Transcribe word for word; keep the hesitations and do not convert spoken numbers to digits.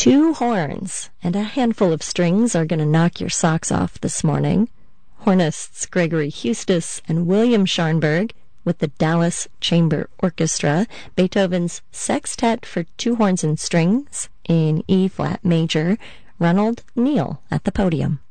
Two horns and a handful of strings are going to knock your socks off this morning. Hornists Gregory Hustis and William Scharnberg with the Dallas Chamber Orchestra, Beethoven's Sextet for Two Horns and Strings in E-flat major. Ronald Neal at the podium.